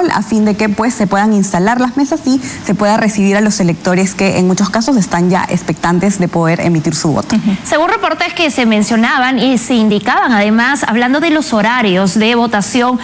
virtual a fin de que pues se puedan instalar las mesas y se pueda recibir a los electores que en muchos casos están ya expectantes de poder emitir su voto. Según reportes que se mencionaban y se indicaban además, hablando de los horarios de votación,